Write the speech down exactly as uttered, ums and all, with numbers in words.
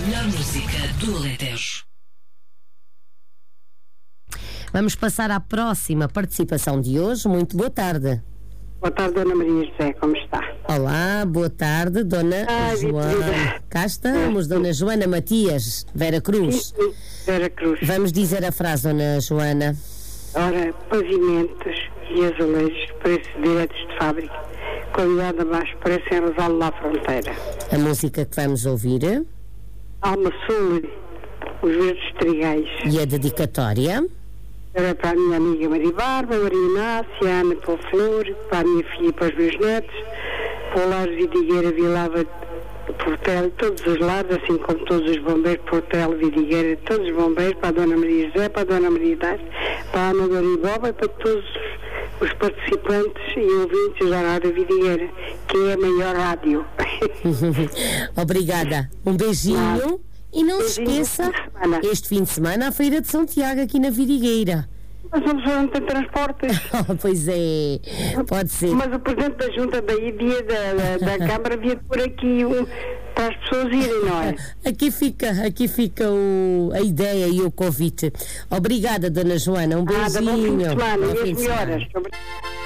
melhor música do Alentejo. Vamos passar à próxima participação de hoje. Muito boa tarde. Boa tarde, Dona Maria José, como está? Olá, boa tarde, Dona Ai, Joana. Cá estamos, Dona Joana Matias, Vera Cruz. Sim, sim, Vera Cruz. Vamos dizer a frase, Dona Joana. Ora, pavimentos e azulejos, preços diretos de fábrica, qualidade abaixo, preço em Rosal lá Fronteira. A música que vamos ouvir. Alma Sul, os verdes trigais. E a dedicatória. Era para a minha amiga Maria Barba, Maria Inácia, Ana para o Flor, para a minha filha e para os meus netos, para o Lar Vidigueira, Vilava, Portela, todos os lares, assim como todos os bombeiros, Portela, Vidigueira, todos os bombeiros, para a Dona Maria José, para a Dona Maria Dácio, para a Ana Doriboba e para todos os participantes e ouvintes da Rádio Vidigueira, que é a maior rádio. Obrigada. Um beijinho. E não se Beijinho, esqueça, fim de este fim de semana, a Feira de São Tiago aqui na Vidigueira. Mas não não tem transportes. Oh, pois é, pode ser. Mas o Presidente da Junta daí, dia da, da, da Câmara, via por aqui um, para as pessoas irem, não é? Aqui fica, aqui fica o, a ideia e o convite. Obrigada, Dona Joana. Um Ah, beijinho. bom fim de semana Bom e fim as de semana. melhoras.